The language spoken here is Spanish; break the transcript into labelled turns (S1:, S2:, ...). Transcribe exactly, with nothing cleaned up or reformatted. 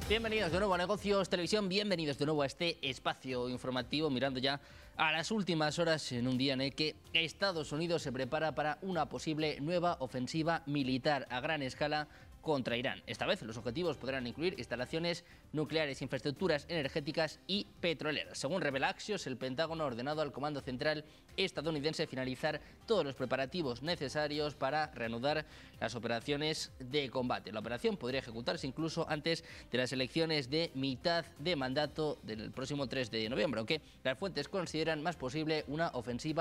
S1: Bienvenidos de nuevo a Negocios Televisión, bienvenidos de nuevo a este espacio informativo, mirando ya a las últimas horas en un día en el que Estados Unidos se prepara para una posible nueva ofensiva militar a gran escala contra Irán. Esta vez los objetivos podrán incluir instalaciones nucleares, infraestructuras energéticas y petroleras. Según revela Axios, el Pentágono ha ordenado al Comando Central estadounidense finalizar todos los preparativos necesarios para reanudar las operaciones de combate. La operación podría ejecutarse incluso antes de las elecciones de mitad de mandato del próximo tres de noviembre, aunque las fuentes consideran más posible una ofensiva